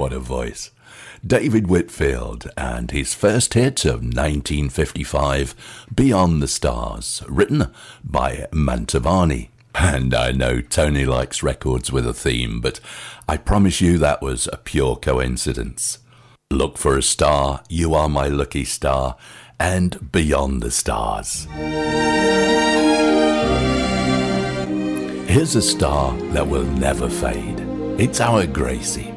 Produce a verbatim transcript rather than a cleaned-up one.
What a voice. David Whitfield and his first hit of nineteen fifty-five, Beyond the Stars, written by Mantovani. And I know Tony likes records with a theme, but I promise you that was a pure coincidence. Look for a Star, You Are My Lucky Star, and Beyond the Stars. Here's a star that will never fade. It's our Gracie.